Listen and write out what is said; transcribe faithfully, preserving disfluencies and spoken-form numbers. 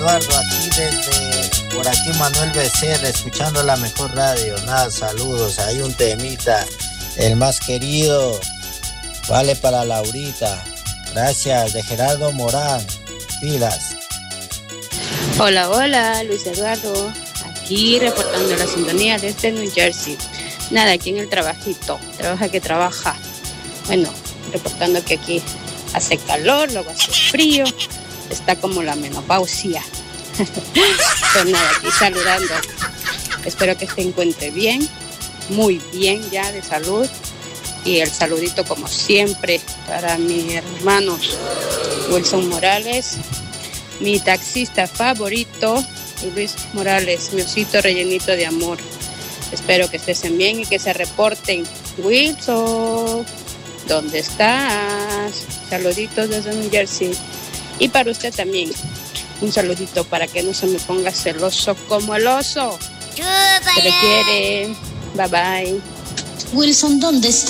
Eduardo, aquí desde, por aquí Manuel Becerra, escuchando la mejor radio. Nada, saludos, hay un temita, el más querido, vale para Laurita. Gracias, de Gerardo Morán, pilas. Hola, hola, Luis Eduardo, aquí reportando la sintonía desde New Jersey. Nada, aquí en el trabajito, trabaja que trabaja. Bueno, reportando que aquí hace calor, luego hace frío, está como la menopausia. Pues nada, aquí saludando. Espero que se encuentre bien, muy bien ya de salud. Y el saludito como siempre para mi hermano Wilson Morales, mi taxista favorito, y Luis Morales, mi osito rellenito de amor. Espero que estén bien y que se reporten. Wilson, ¿dónde estás? Saluditos desde New Jersey. Y para usted también, un saludito para que no se me ponga celoso como el oso. Se le quiere. Bye bye. Wilson, ¿dónde estás?